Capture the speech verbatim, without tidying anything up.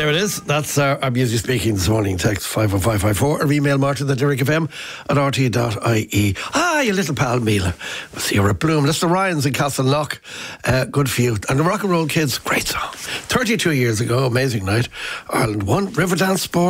There it is. That's our, our music speaking this morning. Text five one five five four or email Martin at Lyric F M at r t dot I E. Ah, your little pal Mila. We'll see you at Bloom. That's the Ryans in Castleknock. Uh, good for you. And the Rock and Roll Kids, great song. thirty-two years ago, amazing night. Ireland won. Riverdance Sport.